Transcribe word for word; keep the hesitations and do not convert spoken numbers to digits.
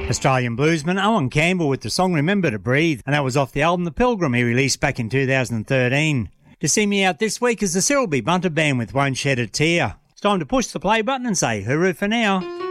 Australian bluesman Owen Campbell with the song Remember to Breathe, and that was off the album The Pilgrim he released back in two thousand thirteen. To see me out this week is the Cyril B. Bunter Band with Won't Shed a Tear. It's time to push the play button and say hooroo for now.